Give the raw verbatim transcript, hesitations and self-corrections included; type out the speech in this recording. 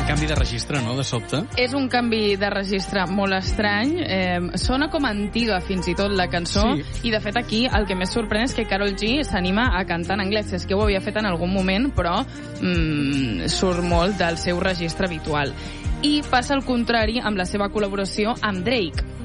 Canvi de registre, no?, de sobte. És un canvi de registre molt estrany. Eh, sona com antiga, fins i tot, la cançó. Sí. I, de fet, aquí el que més sorprèn és que Karol G s'anima a cantar en anglès. És que ho havia fet en algun moment, però mm, surt molt del seu registre habitual. I passa el contrari amb la seva col·laboració amb Drake.